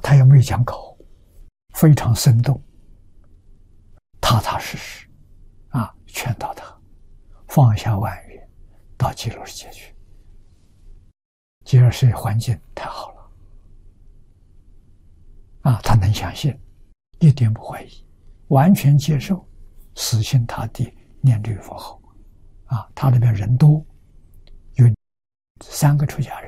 他也没有讲口，非常生动，踏踏实实啊，劝导他放下万缘，到极乐世界去。极乐世界环境太好了啊，他能相信，一点不怀疑，完全接受，死心塌地念这个佛号啊。他那边人多，有3个出家人，